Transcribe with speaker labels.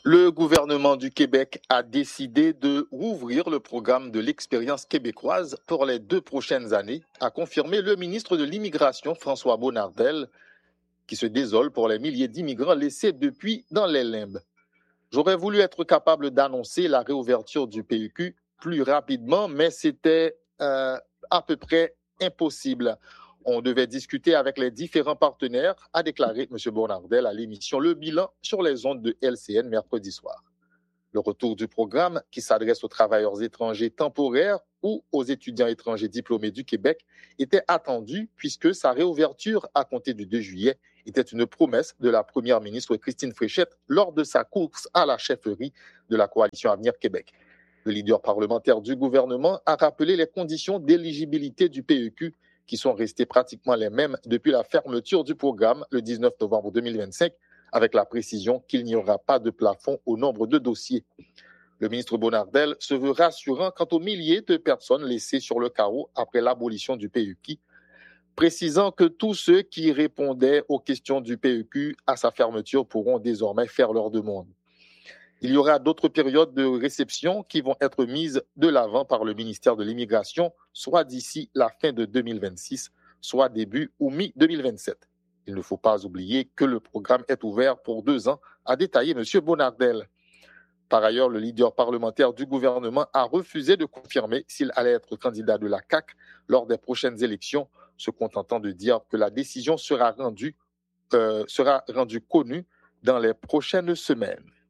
Speaker 1: Le gouvernement du Québec a décidé de rouvrir le programme de l'expérience québécoise pour les 2 prochaines années, a confirmé le ministre de l'Immigration, François Bonnardel, qui se désole pour les milliers d'immigrants laissés depuis dans les limbes. J'aurais voulu être capable d'annoncer la réouverture du PUQ plus rapidement, mais c'était à peu près impossible. On devait discuter avec les différents partenaires, a déclaré M. Bonnardel à l'émission Le Bilan sur les ondes de LCN mercredi soir. Le retour du programme, qui s'adresse aux travailleurs étrangers temporaires ou aux étudiants étrangers diplômés du Québec, était attendu puisque sa réouverture à compter du 2 juillet était une promesse de la première ministre Christine Fréchette lors de sa course à la chefferie de la coalition Avenir Québec. Le leader parlementaire du gouvernement a rappelé les conditions d'éligibilité du PEQ qui sont restées pratiquement les mêmes depuis la fermeture du programme le 19 novembre 2025, avec la précision qu'il n'y aura pas de plafond au nombre de dossiers. Le ministre Bonnardel se veut rassurant quant aux milliers de personnes laissées sur le carreau après l'abolition du PEQ, précisant que tous ceux qui répondaient aux questions du PEQ à sa fermeture pourront désormais faire leur demande. Il y aura d'autres périodes de réception qui vont être mises de l'avant par le ministère de l'Immigration, soit d'ici la fin de 2026, soit début ou mi-2027. Il ne faut pas oublier que le programme est ouvert pour 2 ans, a détaillé M. Bonnardel. Par ailleurs, le leader parlementaire du gouvernement a refusé de confirmer s'il allait être candidat de la CAQ lors des prochaines élections, se contentant de dire que la décision sera rendue connue dans les prochaines semaines.